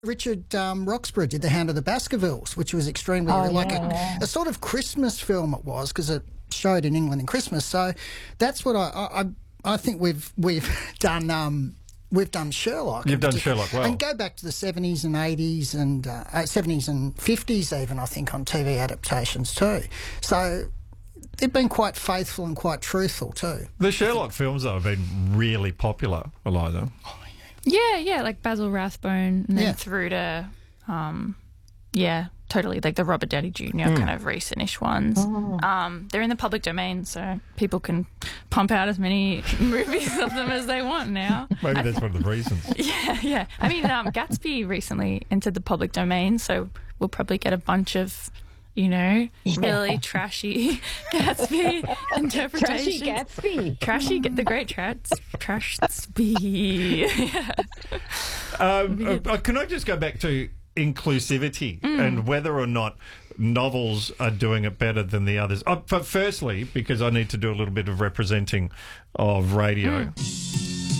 Richard Roxburgh did The Hound of the Baskervilles, which was extremely a sort of Christmas film it was, because it showed in England in Christmas. So that's what I think we've done. We've done Sherlock. You've done Sherlock well. And go back to the 70s and 80s and 70s and 50s even, I think, on TV adaptations too. So they've been quite faithful and quite truthful too. The Sherlock films, though, have been really popular, Eliza. Yeah, like Basil Rathbone and then through to, totally, like the Robert Downey Jr. kind of recent-ish ones. They're in the public domain, so people can pump out as many movies of them as they want now. Maybe that's one of the reasons. Yeah. I mean, Gatsby recently entered the public domain, so we'll probably get a bunch of, really trashy Gatsby interpretations. Trashy Gatsby. The great Trashby. Can I just go back to inclusivity and whether or not novels are doing it better than the others? But firstly, because I need to do a little bit of representing of radio.